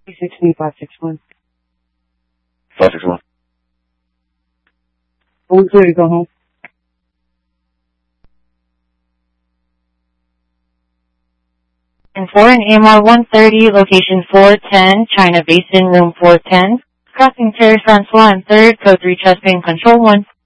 561. 561. Are we clear to go home? And for an AMR 130, location 410, China Basin, room 410, crossing Terry Francois and 3rd, code 3 chest ping, control 1.